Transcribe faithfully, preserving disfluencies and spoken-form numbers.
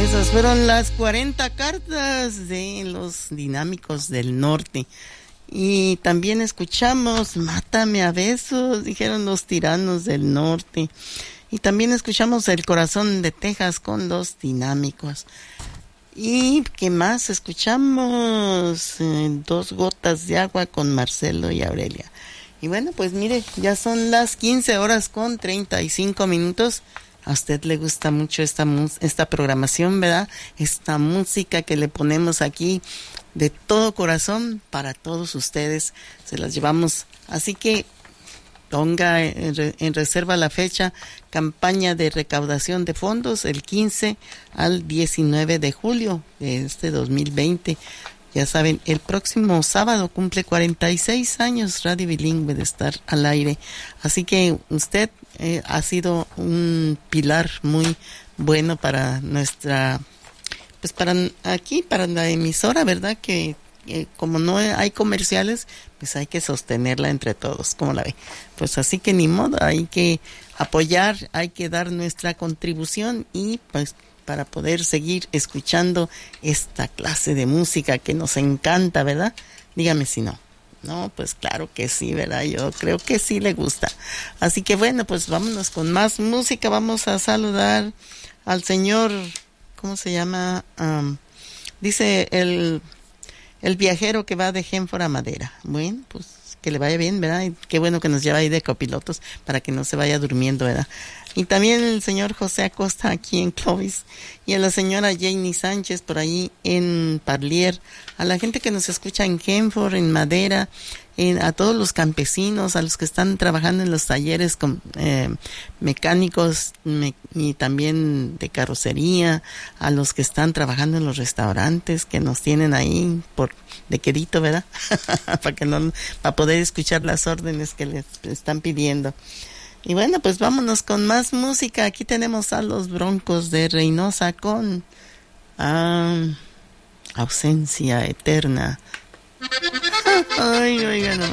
Esas fueron las cuarenta cartas de los Dinámicos del Norte. Y también escuchamos Mátame a besos, dijeron los Tiranos del Norte. Y también escuchamos El Corazón de Texas con los Dinámicos. ¿Y qué más? Escuchamos eh, Dos Gotas de Agua con Marcelo y Aurelia. Y bueno, pues mire, ya son las quince horas con treinta y cinco minutos. A usted le gusta mucho esta, esta programación, ¿verdad? Esta música que le ponemos aquí de todo corazón para todos ustedes. Se las llevamos. Así que ponga en, en reserva la fecha, campaña de recaudación de fondos el quince al diecinueve de julio de este dos mil veinte. Ya saben, el próximo sábado cumple cuarenta y seis años Radio Bilingüe de estar al aire. Así que usted eh, ha sido un pilar muy bueno para nuestra, pues para aquí, para la emisora, ¿verdad? Que eh, como no hay comerciales, pues hay que sostenerla entre todos, ¿cómo la ve? Pues así que ni modo, hay que apoyar, hay que dar nuestra contribución y pues para poder seguir escuchando esta clase de música que nos encanta, ¿verdad? Dígame si no. No, pues claro que sí, ¿verdad? Yo creo que sí le gusta. Así que bueno, pues vámonos con más música. Vamos a saludar al señor, ¿cómo se llama? Um, dice el, el viajero que va de Genford a Madera. Bueno, pues que le vaya bien, ¿verdad? Y qué bueno que nos lleva ahí de copilotos para que no se vaya durmiendo, ¿verdad? Y también el señor José Acosta aquí en Clovis, y a la señora Janie Sánchez por ahí en Parlier, a la gente que nos escucha en Genford, en Madera, en, a todos los campesinos, a los que están trabajando en los talleres con, eh, mecánicos me, y también de carrocería, a los que están trabajando en los restaurantes que nos tienen ahí por de quedito, ¿verdad? para que no, para poder escuchar las órdenes que les están pidiendo. Y bueno, pues vámonos con más música. Aquí tenemos a los Broncos de Reynosa con ah, Ausencia Eterna. Ay, oigan, no.